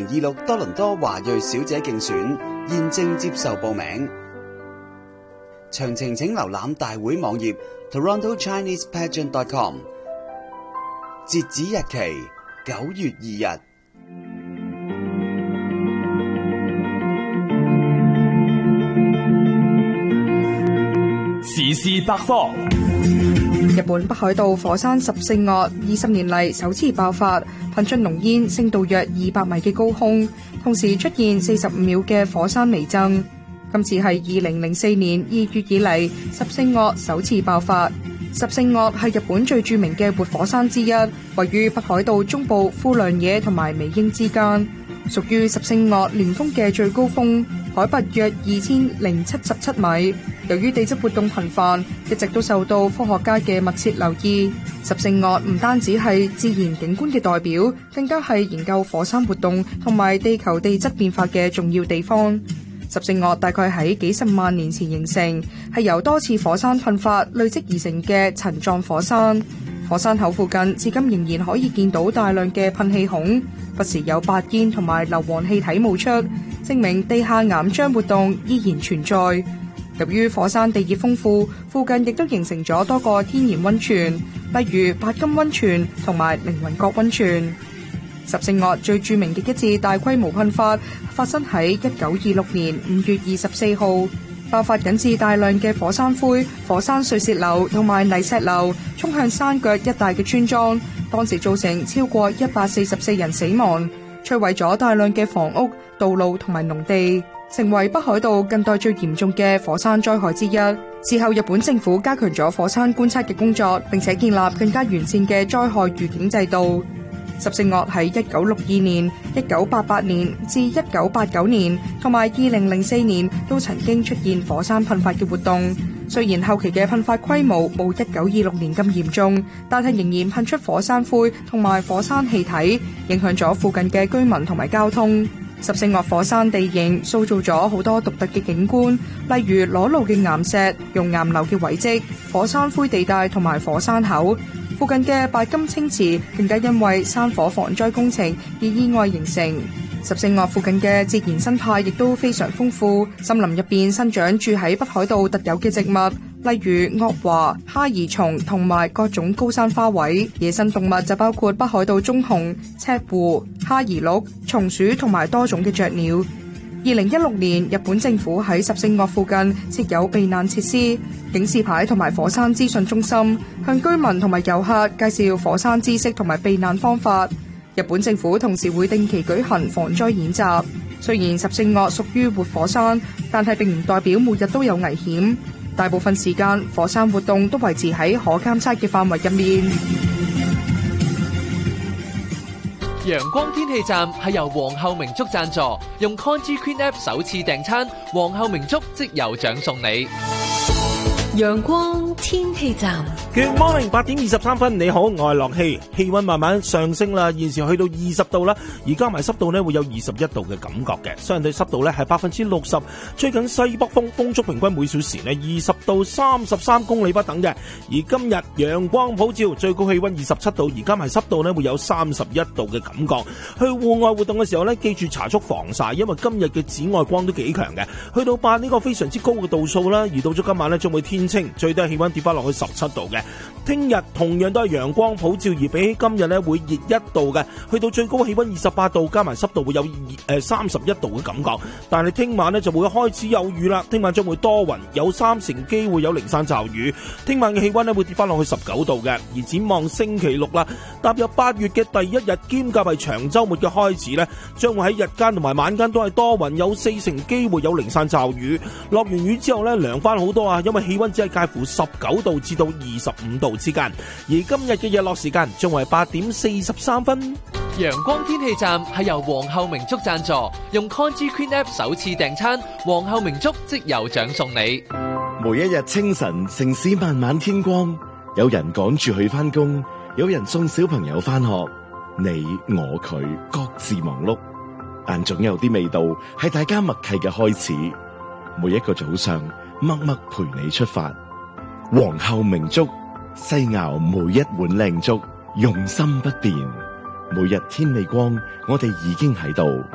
2026多倫多華裔小姐競選現正接受報名，詳情請瀏覽大會網頁 torontochinesepageant.com， 截止日期9月2日。 時事百科。 日本北海道火山十勝岳20年嚟首次爆發，噴出濃煙升到約200米嘅高空，同時出現45秒嘅火山微震。今次係2004年2月以嚟十勝岳首次爆發。十勝岳係日本最著名嘅活火山之一，位於北海道中部富良野同埋美瑛之間，屬於十勝岳連峰嘅最高峰，海拔約2077米。由於地質活動頻繁，一直都受到科學家嘅密切留意。十勝岳唔單止係自然景觀嘅代表，更加係研究火山活動同埋地球地質變化嘅重要地方。十勝岳大概喺幾十萬年前形成，係由多次火山噴發累積而成嘅層狀火山。火山口附近至今仍然可以見到大量嘅噴氣孔，不時有白煙同埋硫磺氣體冒出，證明地下岩漿活動依然存在。由於火山地熱豐富，附近亦都形成咗多個天然溫泉，例如白金溫泉同埋凌雲閣溫泉。十勝岳最著名嘅一次大規模噴發發生喺1926年5月24號，爆發引致大量嘅火山灰、火山碎屑流同埋泥石流衝向山腳一帶嘅村莊，當時造成超過144人死亡，摧毀咗大量嘅房屋、道路同埋農地，成為北海道近代最嚴重嘅火山災害之一。之後日本政府加強咗火山觀測嘅工作，並且建立更加完善嘅災害預警制度。十勝岳喺1962年、1988年至1989年同埋2004年都曾經出現火山噴發嘅活動。雖然後期嘅噴發規模冇1926年咁嚴重，但係仍然噴出火山灰同埋火山氣體，影響咗附近嘅居民同埋交通。十勝岳火山地形塑造咗好多獨特嘅景觀，例如裸露嘅岩石、熔岩流嘅遺跡、火山灰地帶同埋火山口。附近嘅白金清池更加因為山火防災工程而意外形成。十勝岳附近嘅自然生態亦都非常豐富，森林入邊生長住喺北海道特有嘅植物，例如岳華、蝦夷蟲同埋各種高山花卉。野生動物就包括北海道棕熊、赤狐、蝦夷鹿、松鼠同埋多種嘅雀鳥。2016年，日本政府喺十勝岳附近設有避難設施、警示牌同埋火山資訊中心，向居民同埋遊客介紹火山知識同埋避難方法。日本政府同時會定期舉行防災演習。雖然十勝岳屬於活火山，但係並唔代表每日都有危險。大部分時間，火山活動都維持喺可監測嘅範圍入面。 陽光天氣站係由皇后明燭贊助，用 Congee Queen App 首次訂餐，皇后明燭即有獎送你。 陽光天氣站 Good morning， 8點23分，你好，我係樂希。氣溫慢慢上升啦，現時去到20度啦，而加埋濕度呢會有21度嘅感覺嘅，相對濕度呢係60%，吹緊西北風，風速平均每小時呢20到33公里不等嘅。而今日陽光普照，最高氣溫27度，而加埋濕度呢會有31度嘅感覺。去戶外活動嘅時候呢，記住搽足防曬，因為今日嘅紫外光都幾強嘅，去到8呢個非常之高嘅度數啦。而到咗今晚呢，將會天清，最低氣溫跌翻落去17度嘅。聽日同樣都係陽光普照，而比起今日呢會熱1度嘅，去到最高氣溫28度，加埋濕度會有31度嘅感覺。但係聽晚呢就會開始有雨啦，聽晚將會多雲，有3成機會有零散驟雨。聽晚嘅氣溫呢會跌翻落去19度嘅。而展望星期六啦，踏入8月嘅第一日，兼夾係長週末嘅開始呢，將會喺日間同埋晚間都係多雲，有4成機會有零散驟雨。落完雨之後呢，涼翻好多啊，因為氣溫只係介乎19度至到25度之間。而今日嘅日落時間將為8點43分。 陽光天氣站係由皇后明燭贊助，用 Congee Queen App 首次訂餐，皇后明燭即有獎送你。 每一日清晨，城市慢慢天光，有人趕住去返工，有人送小朋友返學，你我佢各自忙碌，但總有啲味道係大家默契嘅開始。每一個早上，默默陪你出發。皇后明燭，細熬每一碗靚粥，用心不變。每日天未光，我哋已經喺度